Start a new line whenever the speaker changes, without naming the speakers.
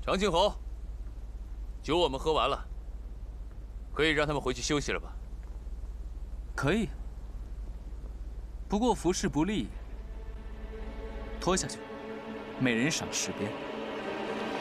张庆侯，酒我们喝完了，可以让他们回去休息了吧？
可以。不过服饰不利，脱下去，每人赏10鞭。